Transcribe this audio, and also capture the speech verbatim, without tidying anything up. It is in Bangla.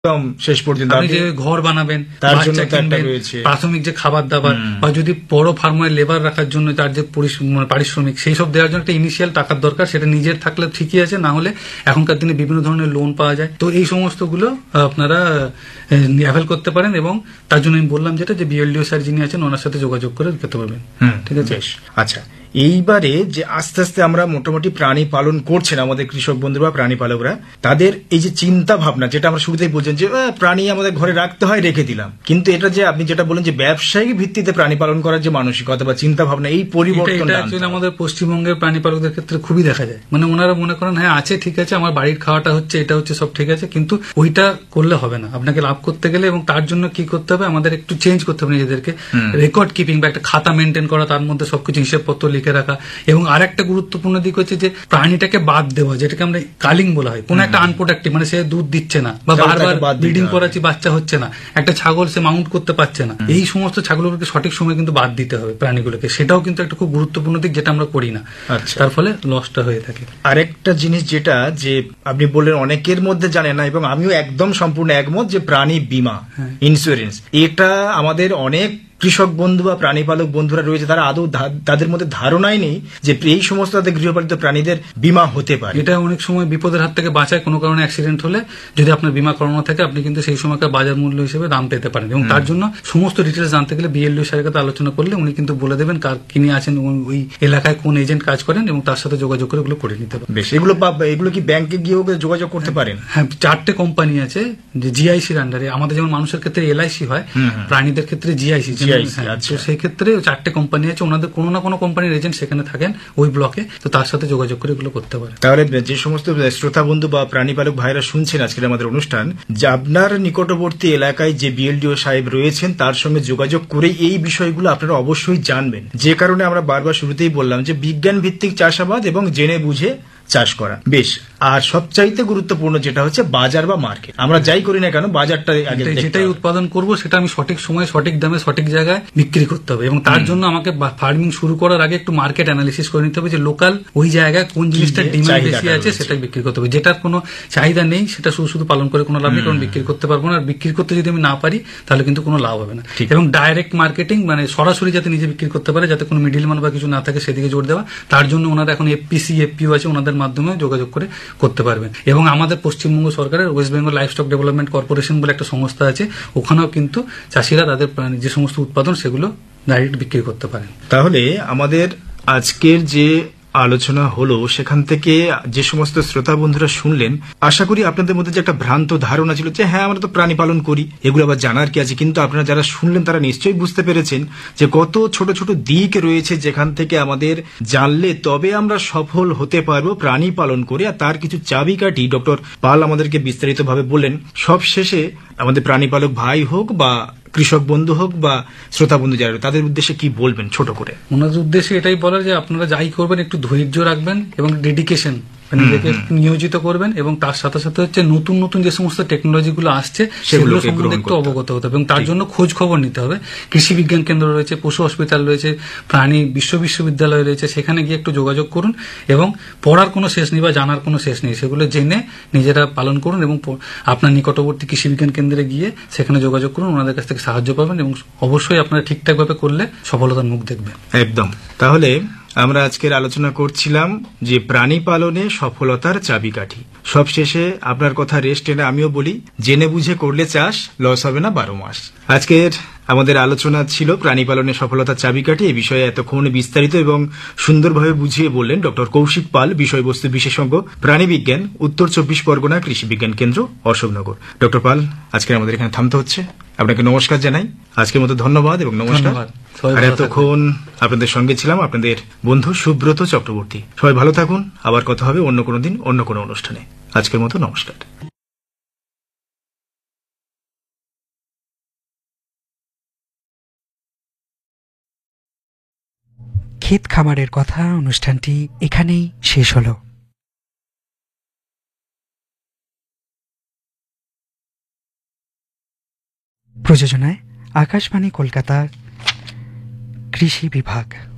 একদম শেষ পর্যন্ত আপনি যে ঘর বানাবেন, তার জন্য বাচ্চা কিনবেন, প্রাথমিক যে খাবার দাবার, বা যদি বড় ফার্মে লেবার রাখার জন্য তার যে পারিশ্রমিক সেই সব দেওয়ার জন্য একটা ইনিশিয়াল টাকার দরকার, সেটা নিজের থাকলে ঠিকই আছে, না হলে এখনকার দিনে বিভিন্ন ধরনের লোন পাওয়া যায়। তো এই সমস্ত গুলো আপনারা অ্যাভেল করতে পারেন, এবং তার জন্য আমি বললাম যেটা যে বিএলডিও স্যার যিনি আছেন ওনার সাথে যোগাযোগ করে করতে পারবেন। ঠিক আছে। আচ্ছা, এইবারে যে আস্তে আস্তে আমরা মোটামুটি প্রাণী পালন করছেন আমাদের কৃষক বন্ধুরা, প্রাণী পালকরা, তাদের এই যে চিন্তা ভাবনা, যেটা আমরা শুরুতেই বলছেন যে প্রাণী আমাদের ঘরে রাখতে হয়, রেখে দিলাম, কিন্তু এটা যে আপনি যেটা বলেন যে ব্যবসায়িক ভিত্তিতে প্রাণী পালন করার যে মানসিকতা বা চিন্তা ভাবনা, এই পরিবর্তনটা আমাদের পশ্চিমবঙ্গের প্রাণী পালকদের ক্ষেত্রে খুবই দেখা যায়। মানে ওনারা মনে করেন হ্যাঁ আছে, ঠিক আছে, আমার বাড়ির খাওয়াটা হচ্ছে, এটা হচ্ছে, সব ঠিক আছে, কিন্তু ওইটা করলে হবে না। আপনাকে লাভ করতে গেলে এবং তার জন্য কি করতে হবে, আমাদের একটু চেঞ্জ করতে হবে নিজেদেরকে। রেকর্ড কিপিং বা একটা খাতা মেনটেন করা, তার মধ্যে সবকিছু হিসেবপত্র লিখে রাখা, এবং আর একটা গুরুত্বপূর্ণ দিক হচ্ছে যে প্রাণীটাকে বাদ দেওয়া, যেটাকে আমরা কালিং বলা হয়। কোন একটা আনপ্রোডাক্টিভ, মানে সে দুধ দিচ্ছে না বা বারবার ব্রিডিং করাচ্ছি বাচ্চা হচ্ছে না, একটা ছাগল সে মাউন্ট করতে পারছে না, এই সমস্ত ছাগলগুলোকে সঠিক সময় কিন্তু বাদ দিতে হবে প্রাণীগুলোকে। সেটাও কিন্তু একটা খুব গুরুত্বপূর্ণ দিক, যেটা আমরা করি না, তার ফলে লসটা হয়ে থাকে। আরেকটা জিনিস যেটা যে আপনি বললেন অনেকের মধ্যে জানে না, এবং আমিও একদম সম্পূর্ণ একমত, যে প্রাণী বীমা, ইন্স্যুরেন্স, এটা আমাদের অনেক কৃষক বন্ধু বা প্রাণী পালক বন্ধুরা রয়েছে, তারা আদৌ তাদের মধ্যে ধারণাই নেই যে এই সমস্ত গৃহপালিত প্রাণীদের বীমা হতে পারে। এটা অনেক সময় বিপদের হাত থেকে বাঁচায়। কোনো কারণে অ্যাক্সিডেন্ট হলে যদি আপনার বীমা করানো থাকে, আপনি কিন্তু সেই সময়কার বাজার মূল্য হিসেবে দাম পেতে পারেন, এবং তার জন্য সমস্ত ডিটেলস জানতে গেলে বিএলডিও স্যারের সাথে আলোচনা করলে উনি কিন্তু বলে দেবেন কার কিনে আছেন, ওই এলাকায় কোন এজেন্ট কাজ করেন, এবং তার সাথে যোগাযোগ করে এগুলো করে নিতে পারেন। বেশ, এগুলো এগুলো কি ব্যাংকে গিয়েও যোগাযোগ করতে পারেন? হ্যাঁ, চারটে কোম্পানি আছে যে জিআইসির আন্ডারে। আমাদের যেমন মানুষের ক্ষেত্রে এলআইসি হয়, প্রাণীদের ক্ষেত্রে জিআইসি। সেই ক্ষেত্রে চারটে কোম্পানি আছে, ওনাদের কোনো না কোনো কোম্পানির এজেন্ট সেখানে থাকেন ওই ব্লকে, তো তার সাথে যোগাযোগ করে এগুলো করতে পারে। তাহলে যে সমস্ত শ্রোতা বন্ধু বা প্রাণী পালক ভাইরা শুনছেন আজকের আমাদের অনুষ্ঠান, যে আপনার নিকটবর্তী এলাকায় যে বিএলডিও সাহেব রয়েছেন তার সঙ্গে যোগাযোগ করে এই বিষয়গুলো আপনারা অবশ্যই জানবেন। যে কারণে আমরা বারবার শুরুতেই বললাম যে বিজ্ঞান ভিত্তিক চাষাবাদ এবং জেনে বুঝে চাষ করা। বেশ, আর সবচাইতে গুরুত্বপূর্ণ যেটা হচ্ছে বাজার বা মার্কেট। আমরা যাই করি না কেন, বাজারটা আগে, যেটাই উৎপাদন করব সেটা আমি সঠিক সময়ে সঠিক দামে সঠিক জায়গায় বিক্রি করতে হবে, এবং তার জন্য আমাকে ফার্মিং শুরু করার আগে একটু মার্কেট অ্যানালিসিস করে নিতে হবে যে লোকাল ওই জায়গায় কোন জিনিসটার ডিমান্ড বেশি আছে সেটা বিক্রি করতে হবে। যেটার কোনো চাহিদা নেই সেটা শুধু শুধু পালন করে কোনো লাভ নেই, কারণ বিক্রি করতে পারবো না। আর বিক্রি করতে যদি আমি না পারি তাহলে কিন্তু কোনো লাভ হবে না। এবং ডাইরেক্ট মার্কেটিং, মানে সরাসরি যাতে নিজে বিক্রি করতে পারে, যাতে কোনো মিডিলম্যান বা কিছু না থাকে, সেদিকে জোর দেওয়া। তার জন্য ওনারা এখন এফপিসি এফপিও আছে, ওনাদের মাধ্যমে যোগাযোগ করে করতে পারবেন। এবং আমাদের পশ্চিমবঙ্গ সরকারের West Bengal livestock development corporation বলে একটা সংস্থা আছে, ওখানেও কিন্তু চাষিরা তাদের যে সমস্ত উৎপাদন সেগুলো ডাইরেক্ট বিক্রি করতে পারেন। তাহলে আমাদের আজকের যে আলোচনা হলো সেখান থেকে যে সমস্ত শ্রোতা বন্ধুরা শুনলেন, আশা করি আপনাদের মধ্যে যে একটা ভ্রান্ত ধারণা ছিল যে হ্যাঁ আমরা তো প্রাণী পালন করি, এগুলো আবার জানার কি আছে, কিন্তু আপনারা যারা শুনলেন তারা নিশ্চয়ই বুঝতে পেরেছেন যে কত ছোট ছোট দিক রয়েছে যেখান থেকে আমাদের জানলে তবে আমরা সফল হতে পারবো প্রাণী পালন করে। আর তার কিছু চাবিকাঠি ডক্টর পাল আমাদেরকে বিস্তারিতভাবে বললেন। সব শেষে আমাদের প্রাণী পালক ভাই হোক বা কৃষক বন্ধু হোক বা শ্রোতা বন্ধু যারা, তাদের উদ্দেশ্যে কি বলবেন ছোট করে? ওনাদের উদ্দেশ্যে এটাই বলার যে আপনারা যাই করবেন একটু ধৈর্য রাখবেন এবং ডেডিকেশন নিজেকে নিয়োজিত করবেন, এবং তার সাথে সাথে হচ্ছে নতুন নতুন যে সমস্ত টেকনোলজি গুলো আসছে সেগুলো সম্বন্ধে একটু অবগত হতে হবে, এবং তার জন্য খোঁজ খবর নিতে হবে। কৃষি বিজ্ঞান কেন্দ্র রয়েছে, পশু হসপিটাল রয়েছে, প্রাণী বিশ্ব বিশ্ববিদ্যালয় রয়েছে, সেখানে গিয়ে একটু যোগাযোগ করুন। এবং পড়ার কোনো শেষ নেই বা জানার কোনো শেষ নেই, সেগুলো জেনে নিজেরা পালন করুন, এবং আপনার নিকটবর্তী কৃষি বিজ্ঞান কেন্দ্রে গিয়ে সেখানে যোগাযোগ করুন, ওনাদের কাছ থেকে সাহায্য পাবেন, এবং অবশ্যই আপনারা ঠিকঠাকভাবে করলে সফলতার মুখ দেখবেন। একদম। তাহলে আমরা আজকের আলোচনা করছিলাম যে প্রাণী পালনে সফলতার চাবিকাঠি। সবশেষে আপনার কথা রেস্ট এনে আমিও বলি, জেনে বুঝে করলে চাষ, লস হবে না বারো মাস। আজকের আমাদের আলোচনা ছিল প্রাণী পালনে সফলতার চাবিকাঠি। এই বিষয়ে এতক্ষণ বিস্তারিত এবং সুন্দরভাবে বুঝিয়ে বললেন ডক্টর কৌশিক পাল, বিষয়বস্তু বিশেষজ্ঞ, প্রাণী বিজ্ঞান, উত্তর চব্বিশ পরগনা কৃষি বিজ্ঞান কেন্দ্র, অশোকনগর। ডক্টর পাল, আজকে আমাদের এখানে থামতে হচ্ছে, আপনাকে নমস্কার জানাই। আজকের মতো ধন্যবাদ এবং নমস্কার। আর এতক্ষণ আপনাদের সঙ্গে ছিলাম আপনাদের বন্ধু সুব্রত চক্রবর্তী। সবাই ভালো থাকুন, আবার কথা হবে অন্য কোনো দিন অন্য কোনো অনুষ্ঠানে। আজকের মতো নমস্কার। ক্ষেত খামারের কথা অনুষ্ঠানটি এখানেই শেষ হলো। প্রযোজনায় আকাশবাণী কলকাতার কৃষি বিভাগ।